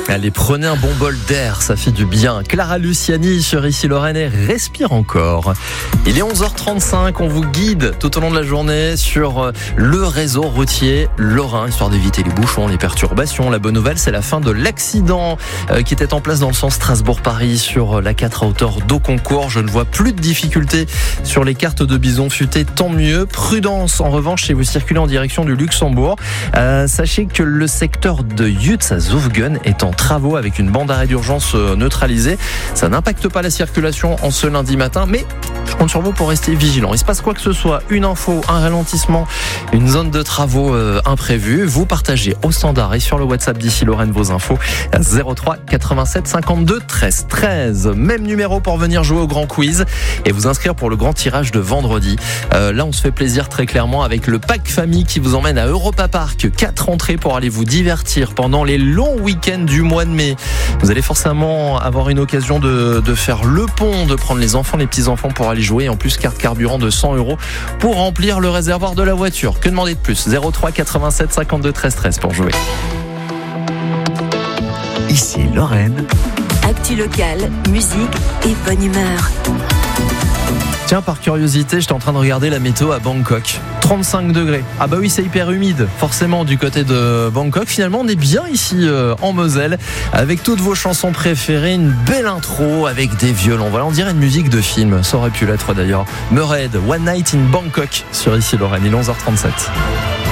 Allez, prenez un bon bol d'air, ça fait du bien. Clara Luciani sur Ici Lorraine et respire encore. Il est 11h35, on vous guide tout au long de la journée sur le réseau routier lorrain, histoire d'éviter les bouchons, les perturbations. La bonne nouvelle, c'est la fin de l'accident qui était en place dans le sens Strasbourg-Paris sur la 4 à hauteur d'Auconcourt. Je ne vois plus de difficultés sur les cartes de Bison Futé, tant mieux. Prudence en revanche si vous circulez en direction du Luxembourg. Sachez que le secteur de Jutz à Zoufgen est en travaux avec une bande d'arrêt d'urgence neutralisée. Ça n'impacte pas la circulation en ce lundi matin, mais je compte sur vous pour rester vigilant. Il se passe quoi que ce soit, une info, un ralentissement, une zone de travaux imprévue, vous partagez au standard et sur le WhatsApp d'Ici Lorraine vos infos à 03 87 52 13 13. Même numéro pour venir jouer au grand quiz et vous inscrire pour le grand tirage de vendredi. Là, on se fait plaisir très clairement avec le pack famille qui vous emmène à Europa Park. 4 entrées pour aller vous divertir pendant les longs week-ends du mois de mai. Vous allez forcément avoir une occasion de faire le pont, de prendre les enfants, les petits-enfants pour aller jouer. En plus, carte carburant de 100 € pour remplir le réservoir de la voiture. Que demander de plus ? 03 87 52 13 13 pour jouer. Ici Lorraine. Actu locale, musique et bonne humeur. Tiens, par curiosité, j'étais en train de regarder la météo à Bangkok. 35 degrés. Ah bah oui, c'est hyper humide, forcément, du côté de Bangkok. Finalement, on est bien ici en Moselle, avec toutes vos chansons préférées, une belle intro avec des violons. Voilà, on dirait une musique de film. Ça aurait pu l'être d'ailleurs. Murray, One Night in Bangkok, sur Ici Lorraine, il est 11h37.